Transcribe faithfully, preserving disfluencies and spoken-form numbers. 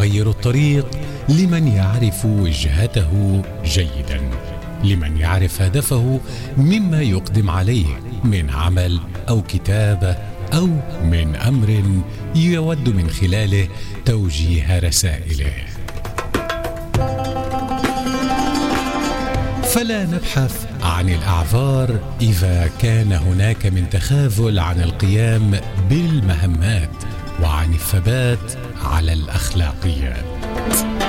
يغير الطريق لمن يعرف وجهته جيدا، لمن يعرف هدفه مما يقدم عليه من عمل أو كتابة أو من أمر يود من خلاله توجيه رسائله. فلا نبحث عن الأعذار إذا كان هناك من تخاذل عن القيام بالمهمات وعن الثبات على الأخلاقيات.